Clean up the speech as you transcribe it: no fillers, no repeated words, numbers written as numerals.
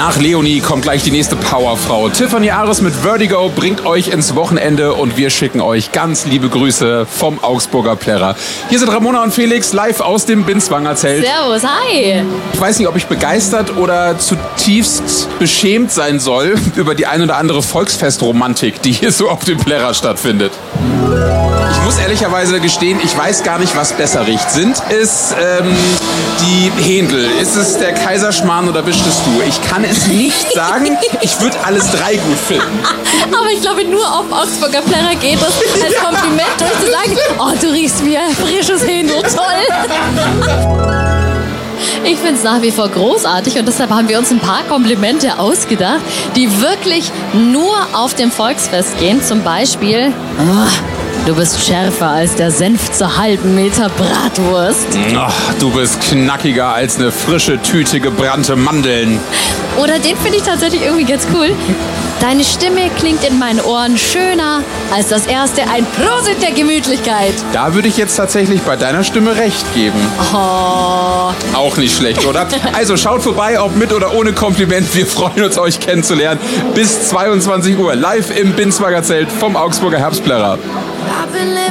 Nach Leonie kommt gleich die nächste Powerfrau. Tiffany Ares mit Vertigo bringt euch ins Wochenende und wir schicken euch ganz liebe Grüße vom Augsburger Plärrer. Hier sind Ramona und Felix live aus dem Binswanger Zelt. Servus, hi! Ich weiß nicht, ob ich begeistert oder zutiefst beschämt sein soll über die ein oder andere Volksfestromantik, die hier so auf dem Plärrer stattfindet. Ich muss ehrlicherweise gestehen, ich weiß gar nicht, was besser riecht. Sind es die Händel? Ist es der Kaiserschmarrn oder bist es du? Ich kann es nicht sagen. Ich würde alles drei gut finden. Aber ich glaube, nur auf Augsburger Plärrer geht es als Kompliment durchzusagen, oh, du riechst wie ein frisches Händel, toll. Ich finde es nach wie vor großartig und deshalb haben wir uns ein paar Komplimente ausgedacht, die wirklich nur auf dem Volksfest gehen. Zum Beispiel, du bist schärfer als der Senf zur halben Meter Bratwurst. Ach, du bist knackiger als eine frische Tüte gebrannte Mandeln. Oder den finde ich tatsächlich irgendwie ganz cool. Deine Stimme klingt in meinen Ohren schöner als das erste ein Prosit der Gemütlichkeit. Da würde ich jetzt tatsächlich bei deiner Stimme recht geben. Oh. Auch nicht schlecht, oder? Also schaut vorbei, ob mit oder ohne Kompliment. Wir freuen uns, euch kennenzulernen. Bis 22 Uhr live im Binswanger Zelt vom Augsburger Herbstplärrer.